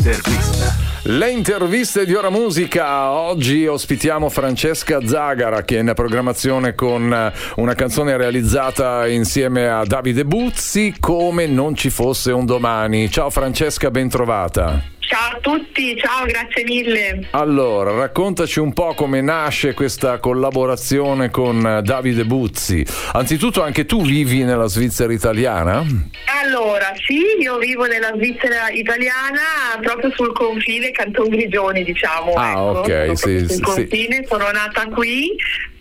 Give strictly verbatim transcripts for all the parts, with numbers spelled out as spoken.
L'intervista. Le interviste di Ora Musica. Oggi ospitiamo Francesca Zagara, che è in programmazione con una canzone realizzata insieme a Davide Buzzi, Come non ci fosse un domani. Ciao Francesca, ben trovata. Ciao a tutti, ciao, grazie mille. Allora, raccontaci un po' come nasce questa collaborazione con Davide Buzzi. Anzitutto, anche tu vivi nella Svizzera italiana? Allora, sì, io vivo nella Svizzera italiana, proprio sul confine Canton Grigioni, diciamo. Ah, ecco, ok, sì, sul sì, confine, sì. Sono nata qui,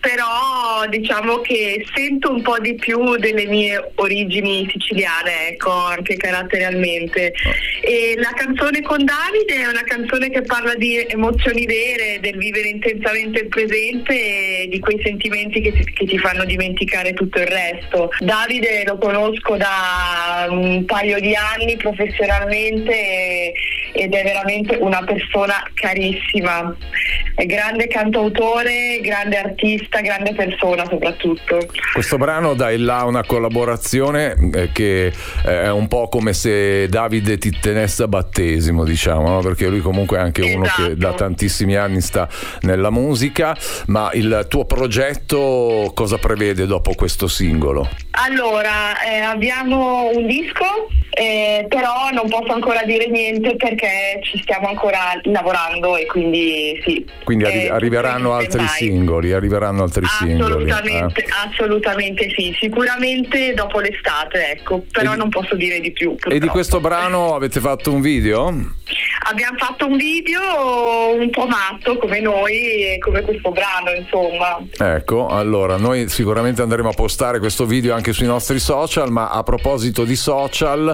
però diciamo che sento un po' di più delle mie origini siciliane, ecco, anche caratterialmente. E la canzone con Davide è una canzone che parla di emozioni vere, del vivere intensamente il presente e di quei sentimenti che ti, che ti fanno dimenticare tutto il resto. Davide lo conosco da un paio di anni professionalmente e, ed è veramente una persona carissima. È grande cantautore, grande artista, grande persona soprattutto. Questo brano dà in là una collaborazione eh, che eh, è un po' come se Davide ti tenesse a battesimo, diciamo, no? Perché lui comunque è anche uno Esatto. che da tantissimi anni sta nella musica. Ma il tuo progetto cosa prevede dopo questo singolo? Allora, eh, abbiamo un disco, eh, però non posso ancora dire niente perché ci stiamo ancora lavorando e quindi sì. Quindi arri- eh, arriveranno altri vai. singoli, arriveranno altri Assolutamente, singoli. eh. assolutamente sì, sicuramente dopo l'estate, ecco, però E di- non posso dire di più. E di purtroppo. questo brano avete fatto un video? Abbiamo fatto un video un po' matto come noi e come questo brano, insomma. Ecco, allora noi sicuramente andremo a postare questo video anche sui nostri social, ma a proposito di social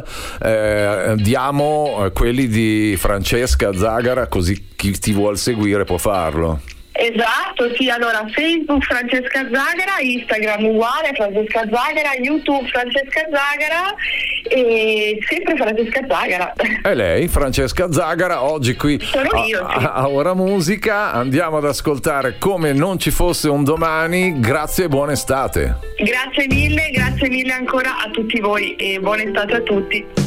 eh, diamo eh, quelli di Francesca Zagara, così chi ti vuol seguire può farlo. Esatto, sì, allora Facebook Francesca Zagara, Instagram uguale Francesca Zagara, YouTube Francesca Zagara e sempre Francesca Zagara. E lei, Francesca Zagara, oggi qui Sono a, io, sì. a, a Ora Musica. Andiamo ad ascoltare Come non ci fosse un domani. Grazie e buona estate. Grazie mille, grazie mille ancora a tutti voi e buona estate a tutti.